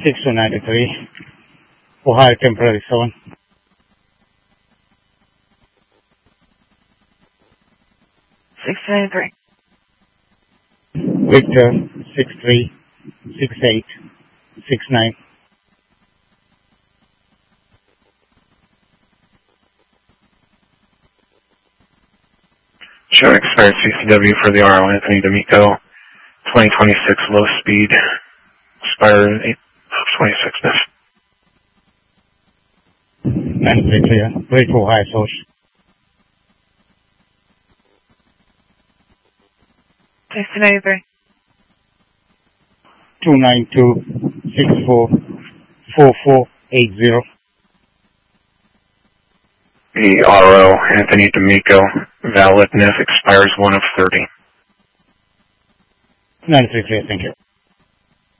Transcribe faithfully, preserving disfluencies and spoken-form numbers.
six two nine three, Ohio temporary zone. six two nine three. Victor, six three six eight six nine. Show expired C C W for the R O Anthony D'Amico, twenty twenty-six low speed, expired eight twenty-six. ninety-three clear, three four high source. six two nine three. two nine two six four four four eight zero. The R O Anthony D'Amico, validness expires one of thirty. ninety-three clear, thank you.